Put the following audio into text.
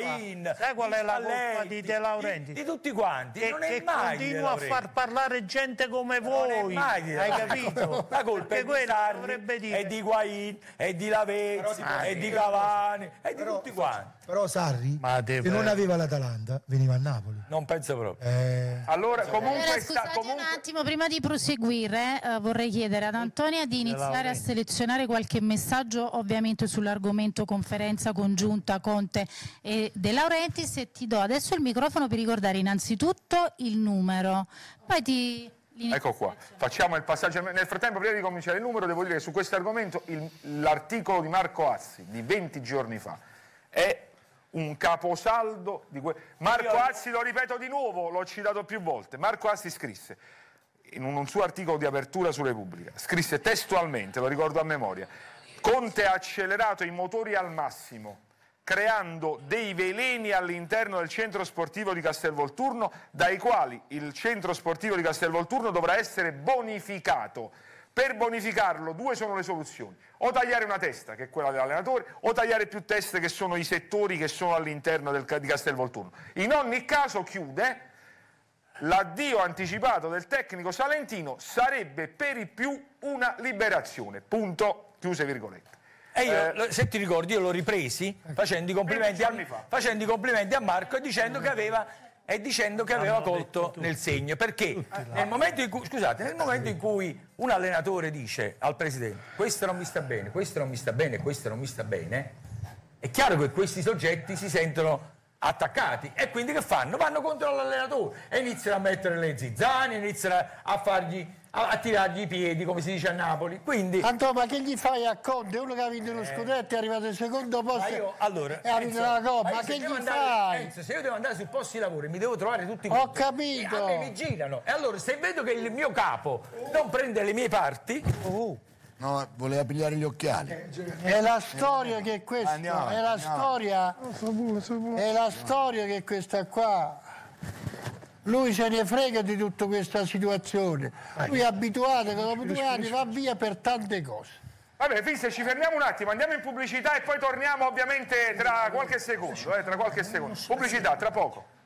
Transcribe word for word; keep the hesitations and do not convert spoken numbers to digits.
Higuain, sai qual è la Spalletti, colpa di De Laurenti? Di, di tutti quanti. Che, non è che mai continua a far parlare gente come voi. Non è mai di hai capito? La colpa è di Sarri, è di Higuain, è di Lavezzi, è di Cavani, è di però, tutti quanti. Però Sarri, Ma se non aveva l'Atalanta, veniva a Napoli. Non penso proprio. Eh... Allora, comunque allora, sta, scusate comunque... un attimo, prima di proseguire eh, vorrei chiedere ad Antonia di iniziare a selezionare qualche messaggio, ovviamente sull'argomento conferenza congiunta Conte e De Laurentiis, e ti do adesso il microfono per ricordare innanzitutto il numero, poi ti... Ecco qua, facciamo il passaggio. Nel frattempo, prima di cominciare il numero, devo dire che su questo argomento l'articolo di Marco Assi di venti giorni fa è un caposaldo di que... Marco Assi, lo ripeto di nuovo, l'ho citato più volte. Marco Assi scrisse in un, un suo articolo di apertura su Repubblica, scrisse testualmente, lo ricordo a memoria: Conte ha accelerato i motori al massimo, creando dei veleni all'interno del centro sportivo di Castelvolturno, dai quali il centro sportivo di Castelvolturno dovrà essere bonificato. Per bonificarlo due sono le soluzioni: o tagliare una testa, che è quella dell'allenatore, o tagliare più teste, che sono i settori che sono all'interno del, di Castelvolturno. In ogni caso, chiude, l'addio anticipato del tecnico salentino sarebbe per i più una liberazione. Punto, chiuse virgolette. E io, Eh, se ti ricordi, io l'ho ripresi facendo i complimenti, a, facendo i complimenti a Marco e dicendo che aveva, e dicendo che aveva colto nel segno. Perché nel momento in cui, scusate, nel momento in cui un allenatore dice al presidente questo non mi sta bene, questo non mi sta bene, questo non mi sta bene, è chiaro che questi soggetti si sentono attaccati, e quindi che fanno? Vanno contro l'allenatore e iniziano a mettere le zizzanie, iniziano a fargli a, a tirargli i piedi, come si dice a Napoli. Quindi Antonio, ma che gli fai a Conte? Uno che ha vinto lo scudetto è arrivato al secondo posto, io, allora, e ha vinto la Coppa, ma se che gli devo andare, fai? Enzo, se io devo andare sul posto di lavoro e mi devo trovare tutti Ho quanti, capito. e a me mi girano, e allora se vedo che il mio capo non prende le mie parti, Oh. No, voleva pigliare gli occhiali. È la storia che questa, Andiamo, è la andiamo. storia, è la storia che questa qua. Lui se ne frega di tutta questa situazione. Lui è abituato che dopo due anni va via per tante cose. Vabbè, Fisse, ci fermiamo un attimo, andiamo in pubblicità e poi torniamo ovviamente tra qualche secondo, eh, tra qualche secondo. Pubblicità, tra poco.